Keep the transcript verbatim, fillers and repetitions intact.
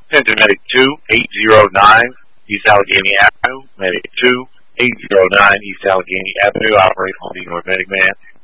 Attention Medic two eight zero nine East Allegheny Avenue. Medic two eight zero nine East Allegheny Avenue. Operate on the North Medic Man.